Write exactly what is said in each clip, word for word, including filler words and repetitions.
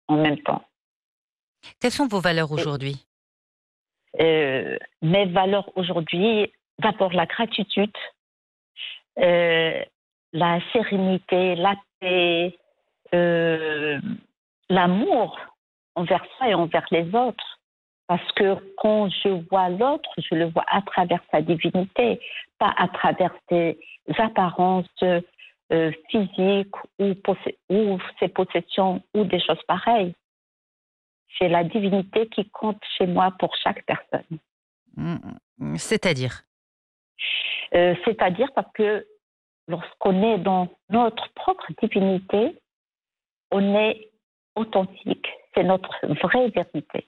en même temps. Quelles sont vos valeurs Et, aujourd'hui? euh, mes valeurs aujourd'hui, d'abord la gratitude, euh, la sérénité, la paix, euh, l'amour envers soi et envers les autres. Parce que quand je vois l'autre, je le vois à travers sa divinité, pas à travers ses apparences euh, physiques ou, poss- ou ses possessions ou des choses pareilles. C'est la divinité qui compte chez moi pour chaque personne. Mm, mm. C'est-à-dire? Euh, c'est-à-dire parce que lorsqu'on est dans notre propre divinité, on est authentique. C'est notre vraie vérité.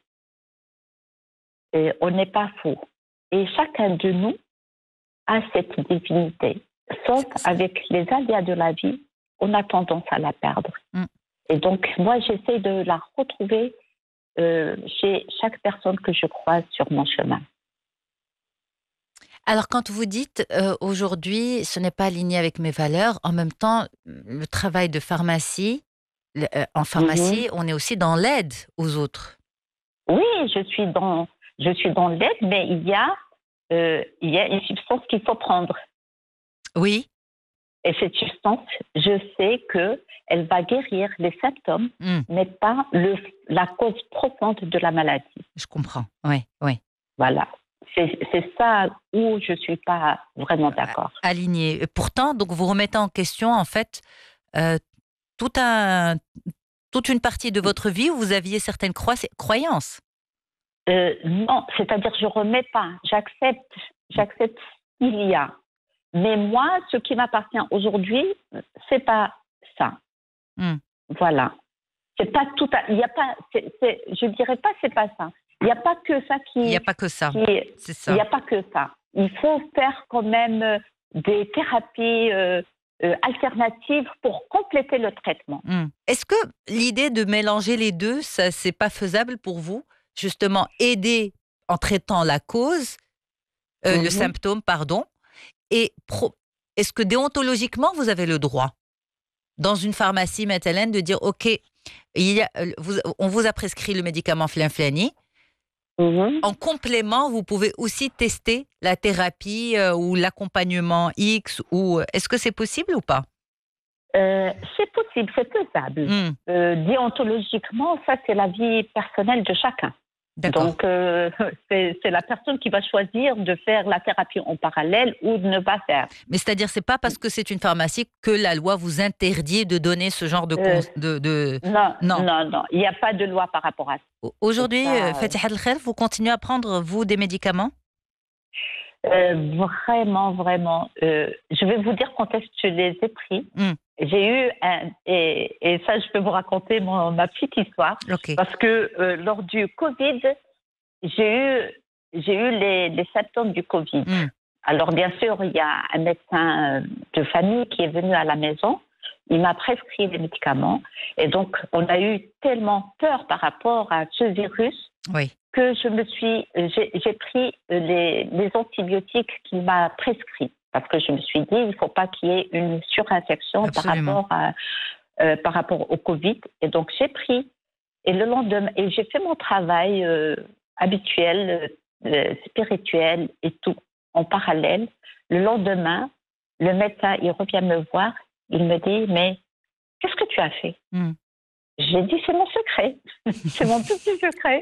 Et on n'est pas faux. Et chacun de nous a cette divinité. Sauf C'est- c'est- avec les aléas de la vie, on a tendance à la perdre. Mm. Et donc, moi, j'essaie de la retrouver euh, chez chaque personne que je croise sur mon chemin. Alors, quand vous dites euh, aujourd'hui, ce n'est pas aligné avec mes valeurs, en même temps, le travail de pharmacie, le- euh, en Mhm. pharmacie, on est aussi dans l'aide aux autres. Oui, je suis dans, je suis dans l'aide, mais il y a, euh, il y a une substance qu'il faut prendre. Oui. Et cette substance, je sais qu'elle va guérir les symptômes, Mm. mais pas le, la cause profonde de la maladie. Je comprends. Oui, oui. Voilà. C'est c'est ça où je ne suis pas vraiment A- d'accord. Aligné. Et pourtant, donc vous remettez en question, en fait, euh, tout un, toute une partie de votre vie où vous aviez certaines croi- croyances. Euh, non, c'est-à-dire je ne remets pas. J'accepte, j'accepte ce qu'il y a. Mais moi, ce qui m'appartient aujourd'hui, c'est pas ça. Mm. Voilà. C'est pas tout. À, il y a pas. C'est, c'est, je dirais pas c'est pas ça. Il n'y a pas que ça Il n'y a qui, pas que ça. qui. C'est Il n'y ça. a pas que ça. Il faut faire quand même euh, des thérapies euh, euh, alternatives pour compléter le traitement. Mm. Est-ce que l'idée de mélanger les deux, ça, c'est pas faisable pour vous? Justement, aider en traitant la cause, euh, le Mhm. symptôme, pardon, et pro- est-ce que déontologiquement, vous avez le droit, dans une pharmacie, Mathélène, de dire, OK, il y a, euh, vous- on vous a prescrit le médicament Flinflani. Mhm. En complément, vous pouvez aussi tester la thérapie euh, ou l'accompagnement X. Ou est-ce que c'est possible ou pas? Euh, c'est possible, c'est faisable. Hmm, Euh, déontologiquement, ça c'est la vie personnelle de chacun. d'accord. Donc, euh, c'est, c'est la personne qui va choisir de faire la thérapie en parallèle ou de ne pas faire. Mais c'est-à-dire, c'est pas parce que c'est une pharmacie que la loi vous interdit de donner ce genre de... Euh, cons- de, de... non, Non. non, non, il n'y a pas de loi par rapport à ça. Au- C'est Aujourd'hui, euh, pas, Fatiha El Khair, vous continuez à prendre, vous, des médicaments? euh, vraiment, vraiment. Euh, je vais vous dire quand est-ce que je les ai pris. Hmm, J'ai eu un, et, et ça, je peux vous raconter mon, ma petite histoire, ok. parce que euh, lors du Covid, j'ai eu, j'ai eu les, les symptômes du Covid. Hmm, Alors, bien sûr, il y a un médecin de famille qui est venu à la maison. Il m'a prescrit les médicaments. Et donc, on a eu tellement peur par rapport à ce virus oui, que je me suis, j'ai, j'ai pris les, les antibiotiques qu'il m'a prescrits. Parce que je me suis dit, il ne faut pas qu'il y ait une surinfection par absolument. rapport, à, euh, par rapport au Covid. Et donc, j'ai pris. Et le lendemain, et j'ai fait mon travail euh, habituel, euh, spirituel et tout en parallèle. Le lendemain, le médecin, il revient me voir. Il me dit, mais qu'est-ce que tu as fait? Hmm. J'ai dit, c'est mon secret. C'est mon petit secret.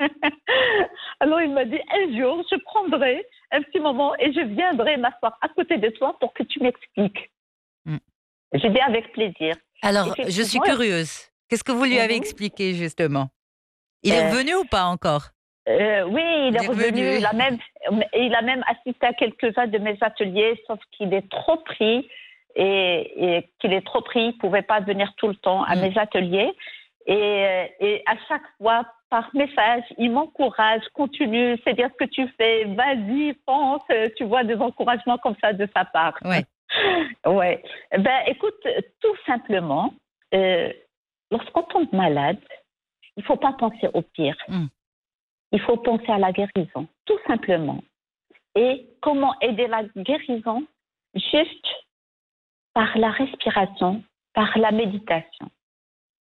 Alors, il m'a dit, un jour, je prendrai un petit moment et je viendrai m'asseoir à côté de toi pour que tu m'expliques. Hmm. J'ai dit avec plaisir. Alors, je suis Effectivement, curieuse. Qu'est-ce que vous lui avez mhm, expliqué, justement? Il est euh, revenu ou pas encore? Euh, oui, il Il est est revenu. revenu. Il a même, il a même assisté à quelques-uns de mes ateliers, sauf qu'il est trop pris et, et qu'il est trop pris. Il ne pouvait pas venir tout le temps à Hmm. mes ateliers. Et, et à chaque fois, par message, il m'encourage, continue, c'est bien ce que tu fais, vas-y, pense. Tu vois des encouragements comme ça de sa part. Ouais. Ouais. Ben, écoute, tout simplement, euh, lorsqu'on tombe malade, il ne faut pas penser au pire. Hmm. Il faut penser à la guérison, tout simplement. Et comment aider la guérison? Juste par la respiration, par la méditation.